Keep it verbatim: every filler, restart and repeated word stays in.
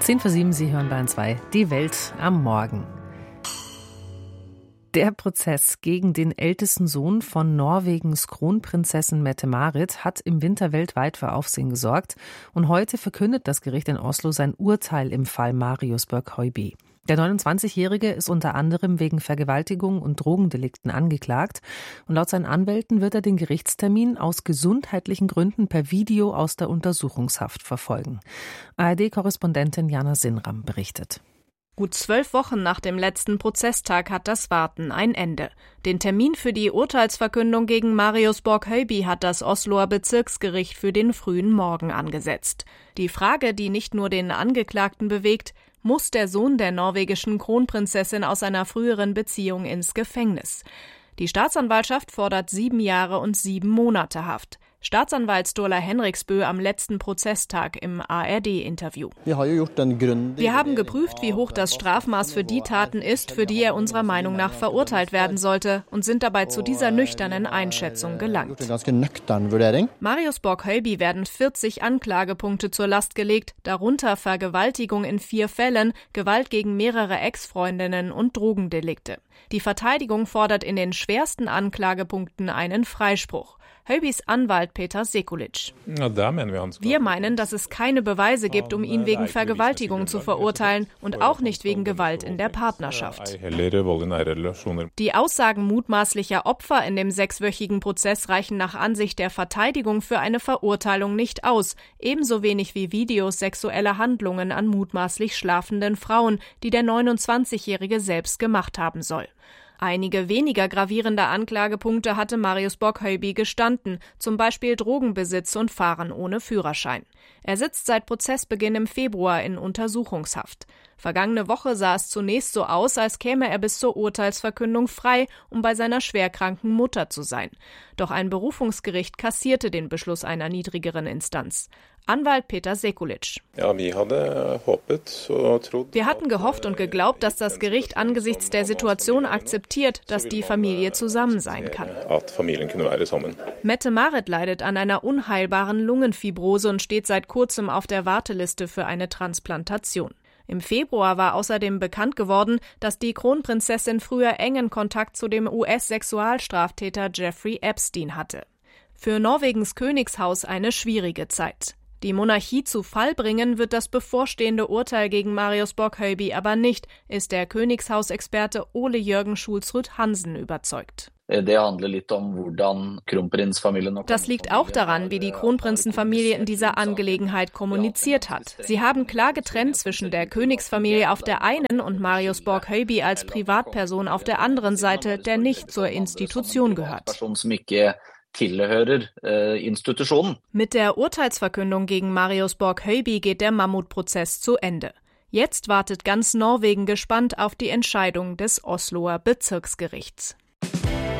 Zehn vor sieben, Sie hören Bayern zwei, die Welt am Morgen. Der Prozess gegen den ältesten Sohn von Norwegens Kronprinzessin Mette-Marit hat im Winter weltweit für Aufsehen gesorgt. Und heute verkündet das Gericht in Oslo sein Urteil im Fall Marius Borch-Høiby. Der neunundzwanzigjährige ist unter anderem wegen Vergewaltigung und Drogendelikten angeklagt. Und laut seinen Anwälten wird er den Gerichtstermin aus gesundheitlichen Gründen per Video aus der Untersuchungshaft verfolgen. A R D-Korrespondentin Jana Sinram berichtet. Gut zwölf Wochen nach dem letzten Prozesstag hat das Warten ein Ende. Den Termin für die Urteilsverkündung gegen Marius Borch-Høiby hat das Osloer Bezirksgericht für den frühen Morgen angesetzt. Die Frage, die nicht nur den Angeklagten bewegt: Muss der Sohn der norwegischen Kronprinzessin aus einer früheren Beziehung ins Gefängnis? Die Staatsanwaltschaft fordert sieben Jahre und sieben Monate Haft. Staatsanwalt Sturla Henriksbø am letzten Prozesstag im A R D-Interview. Wir haben geprüft, wie hoch das Strafmaß für die Taten ist, für die er unserer Meinung nach verurteilt werden sollte, und sind dabei zu dieser nüchternen Einschätzung gelangt. Marius Borch-Høiby werden vierzig Anklagepunkte zur Last gelegt, darunter Vergewaltigung in vier Fällen, Gewalt gegen mehrere Ex-Freundinnen und Drogendelikte. Die Verteidigung fordert in den schwersten Anklagepunkten einen Freispruch. Høibys Anwalt Peter Sekulic. Wir meinen, dass es keine Beweise gibt, um ihn wegen Vergewaltigung zu verurteilen und auch nicht wegen Gewalt in der Partnerschaft. Die Aussagen mutmaßlicher Opfer in dem sechswöchigen Prozess reichen nach Ansicht der Verteidigung für eine Verurteilung nicht aus, ebenso wenig wie Videos sexueller Handlungen an mutmaßlich schlafenden Frauen, die der neunundzwanzigjährige selbst gemacht haben soll. Einige weniger gravierende Anklagepunkte hatte Marius Borch-Høiby gestanden, zum Beispiel Drogenbesitz und Fahren ohne Führerschein. Er sitzt seit Prozessbeginn im Februar in Untersuchungshaft. Vergangene Woche sah es zunächst so aus, als käme er bis zur Urteilsverkündung frei, um bei seiner schwerkranken Mutter zu sein. Doch ein Berufungsgericht kassierte den Beschluss einer niedrigeren Instanz. Anwalt Peter Sekulic. Ja, wir hatten gehofft und geglaubt, dass das Gericht angesichts der Situation akzeptiert, dass die Familie zusammen sein kann. Mette-Marit leidet an einer unheilbaren Lungenfibrose und steht seit kurzem auf der Warteliste für eine Transplantation. Im Februar war außerdem bekannt geworden, dass die Kronprinzessin früher engen Kontakt zu dem U S-Sexualstraftäter Jeffrey Epstein hatte. Für Norwegens Königshaus eine schwierige Zeit. Die Monarchie zu Fall bringen wird das bevorstehende Urteil gegen Marius Borch-Høiby aber nicht, ist der Königshausexperte Ole Jørgen Schulzrud Hansen überzeugt. Das liegt auch daran, wie die Kronprinzenfamilie in dieser Angelegenheit kommuniziert hat. Sie haben klar getrennt zwischen der Königsfamilie auf der einen und Marius Borch-Høiby als Privatperson auf der anderen Seite, der nicht zur Institution gehört. Mit der Urteilsverkündung gegen Marius Borch-Høiby geht der Mammutprozess zu Ende. Jetzt wartet ganz Norwegen gespannt auf die Entscheidung des Osloer Bezirksgerichts.